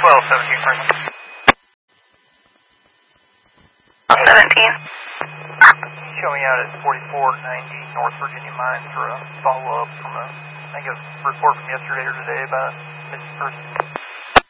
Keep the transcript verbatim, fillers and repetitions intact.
twelve, seventeen, Franklin. seventeen. Show me out at forty-four ninety North Virginia Mines for a follow-up from a, I think a report from yesterday or today about a missing person.